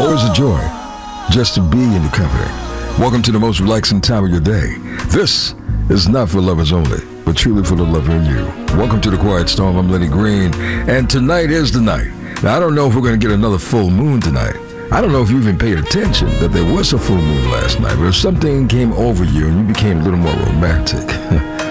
Always a joy just to be in your company. Welcome to the most relaxing time of your day. This is not for lovers only, but truly for the lover in you. Welcome to the Quiet Storm. I'm Lenny Green, and tonight is the night. Now, I don't know if we're going to get another full moon tonight. I don't know if you even paid attention that there was a full moon last night, but if something came over you and you became a little more romantic,